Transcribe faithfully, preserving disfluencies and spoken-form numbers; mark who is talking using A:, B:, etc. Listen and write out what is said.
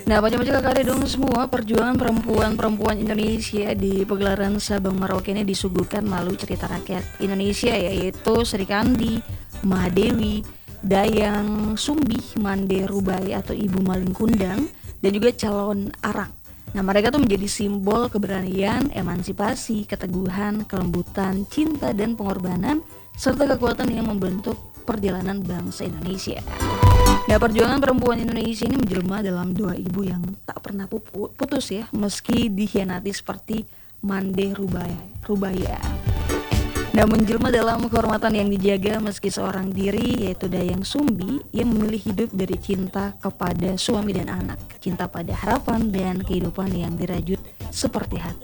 A: Nah, baca-baca kakak dong semua, perjuangan perempuan-perempuan Indonesia di pegelaran Sabang Merauke ini disuguhkan melalui cerita rakyat Indonesia, yaitu Sri Kandi, Mahadewi, Dayang Sumbi, Mande Rubai atau Ibu Malin Kundang, dan juga Calon Arang. Nah, mereka tuh menjadi simbol keberanian, emansipasi, keteguhan, kelembutan, cinta, dan pengorbanan, serta kekuatan yang membentuk perjalanan bangsa Indonesia. Nah, perjuangan perempuan Indonesia ini menjelma dalam doa ibu yang tak pernah pupu- putus ya, meski dikhianati seperti Mande Rubaya. Rubaya. Nah, menjelma dalam kehormatan yang dijaga meski seorang diri, yaitu Dayang Sumbi yang memilih hidup dari cinta kepada suami dan anak, cinta pada harapan dan kehidupan yang dirajut seperti hati.